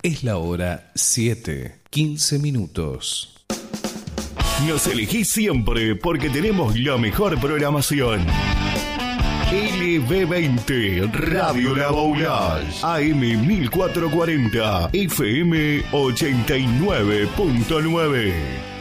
Es la hora 7:15. Nos elegís siempre porque tenemos la mejor programación. LB20, Radio La Boulage, AM 1440, FM 89.9.